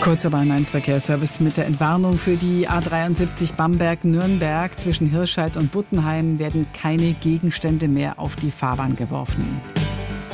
Kurzer Bahn-1-Verkehrsservice mit der Entwarnung für die A73 Bamberg-Nürnberg. Zwischen Hirscheid und Buttenheim werden keine Gegenstände mehr auf die Fahrbahn geworfen.